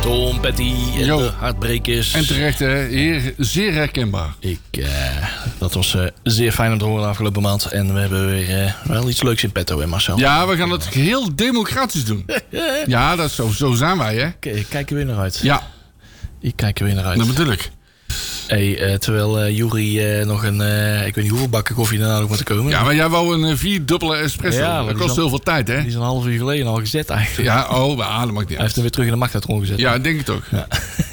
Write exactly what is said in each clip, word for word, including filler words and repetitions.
Tom Petty en Yo. de Hartbrekers. En terecht, hè, heer, zeer herkenbaar. Ik, uh, dat was uh, zeer fijn om te horen de afgelopen maand. En we hebben weer uh, wel iets leuks in petto, hè Marcel? Ja, we gaan het heel democratisch doen. Ja, dat is zo, zo zijn wij, hè? K- ik kijk er weer naar uit. Ja, Ik kijk er weer naar uit. dat bedoel ik. Hey, uh, terwijl uh, Juri uh, nog een, uh, ik weet niet hoeveel bakken koffie daarna nog moet komen. Ja, maar jij wou een uh, vierdubbele espresso. Ja, maar dat die kost is al- heel veel tijd, hè? Die is een half uur geleden al gezet eigenlijk. Ja, oh, ah, dat maakt niet Hij heeft uit. hem weer terug in de magnetron gezet. Ja, denk ik toch. Ja.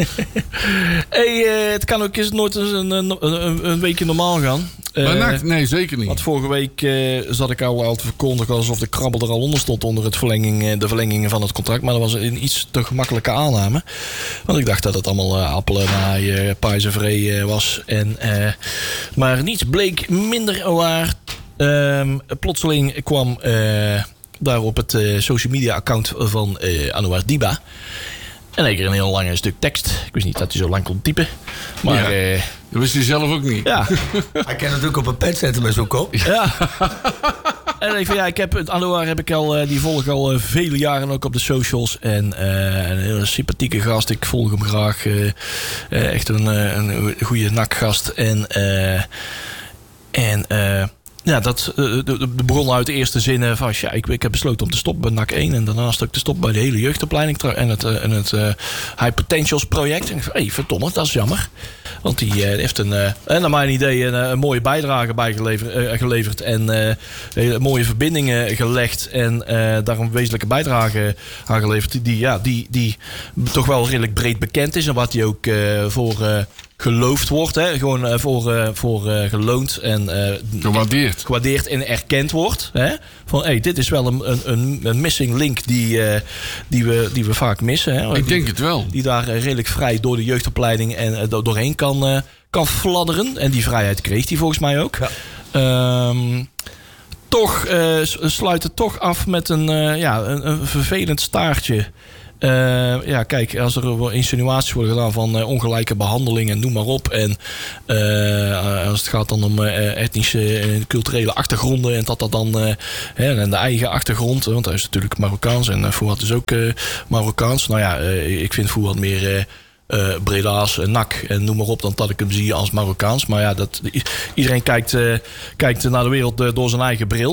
Hey, uh, het kan ook eens nooit eens een, een, een, een weekje normaal gaan. Uh, Maar nacht, nee, zeker niet. Want vorige week uh, zat ik al, al te verkondigen alsof de krabbel er al onder stond onder het verlenging, uh, de verlengingen van het contract. Maar dat was een iets te gemakkelijke aanname. Want ik dacht dat het allemaal uh, appelen, naaien, pais en vree uh, was. En, uh, maar niets bleek minder waar. Um, plotseling kwam uh, daar op het uh, social media account van uh, Anouar Diba en ik kreeg een heel lang stuk tekst. Ik wist niet dat hij zo lang kon typen. Maar Ja. uh, Dat wist hij zelf ook niet. ja. Hij kan het ook op een pet zetten met zo'n kop. Ja. En ik van ja, ik heb het Anouar heb ik al, uh, die volg ik al uh, vele jaren ook op de socials. En uh, een hele sympathieke gast. Ik volg hem graag. Uh, uh, echt een, uh, een goede nakgast. En, uh, en uh, ja, dat uh, de, de begon uit de eerste zinnen van ja, ik, ik heb besloten om te stoppen bij N A C één. En daarnaast ook te stoppen bij de hele jeugdopleiding. En het, uh, en het uh, High Potentials project. En ik van hé, hey, verdomme, dat is jammer. Want die uh, heeft een, uh, en naar mijn idee een, een mooie bijdrage bijgeleverd uh, geleverd en uh, hele mooie verbindingen gelegd en uh, daar een wezenlijke bijdrage aan geleverd die, die, ja, die, die toch wel redelijk breed bekend is en wat die ook uh, voor uh, geloofd wordt. Hè? Gewoon uh, voor, uh, voor uh, geloond en uh, Gewaardeerd. gewaardeerd en erkend wordt. Hè? Van hey, dit is wel een, een, een missing link die, uh, die, we, die we vaak missen. Hè? Ik denk het wel. Die daar uh, redelijk vrij door de jeugdopleiding en uh, doorheen kan, uh, kan fladderen. En die vrijheid kreeg hij volgens mij ook. Ja. Um, toch uh, sluit het toch af met een, uh, ja, een, een vervelend staartje. Uh, ja, kijk, als er insinuaties worden gedaan van uh, ongelijke behandeling en noem maar op. En uh, als het gaat dan om uh, etnische en culturele achtergronden en dat dat dan uh, hè, en de eigen achtergrond, want hij is natuurlijk Marokkaans en uh, Fouad is ook uh, Marokkaans. Nou ja, uh, ik vind Fouad meer uh, Uh, Breda's, uh, N A C en noem maar op, dan dat ik hem zie als Marokkaans. Maar ja, dat, iedereen kijkt, uh, kijkt naar de wereld uh, door zijn eigen bril.